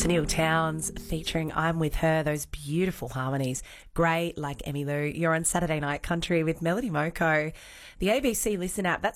Tenille Towns featuring I'm With Her, those beautiful harmonies. Great, like Emmylou. You're on Saturday Night Country with Melody Moko. The ABC Listen app, that's